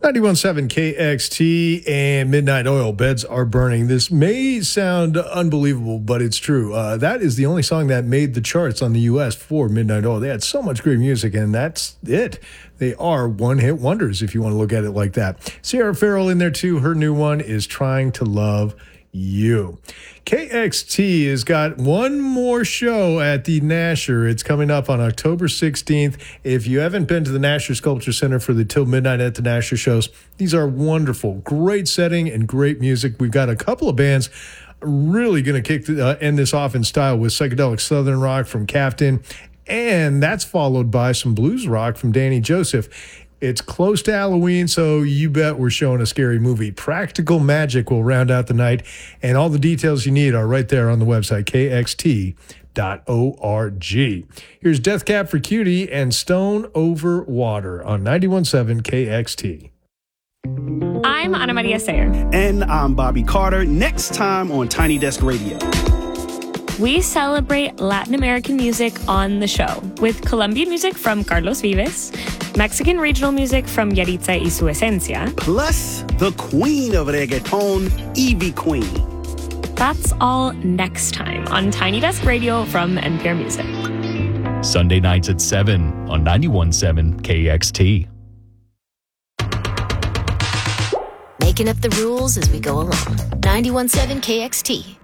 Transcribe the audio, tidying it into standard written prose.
91.7 KXT and Midnight Oil. Beds are burning. This may sound unbelievable, but it's true. That is the only song that made the charts on the U.S. for Midnight Oil. They had so much great music, and that's it. They are one-hit wonders, if you want to look at it like that. Sierra Farrell in there, too. Her new one is Trying to Love You. KXT has got one more show at the Nasher. It's coming up on October 16th. If you haven't been to the Nasher Sculpture Center for the Till Midnight at the Nasher shows, these are wonderful. Great setting and great music. We've got a couple of bands really going to end this off in style with psychedelic Southern rock from Captain, and that's followed by some blues rock from Danny Joseph. It's close to Halloween, so you bet we're showing a scary movie. Practical Magic will round out the night, and all the details you need are right there on the website, kxt.org. Here's Death Cab for Cutie and Stone Over Water on 91.7 KXT. I'm Ana Maria Sayer. And I'm Bobby Carter. Next time on Tiny Desk Radio. We celebrate Latin American music on the show with Colombian music from Carlos Vives, Mexican regional music from Yaritza y Su Esencia, plus the queen of reggaeton, Ivy Queen. That's all next time on Tiny Desk Radio from NPR Music. Sunday nights at 7 on 91.7 KXT. Making up the rules as we go along. 91.7 KXT.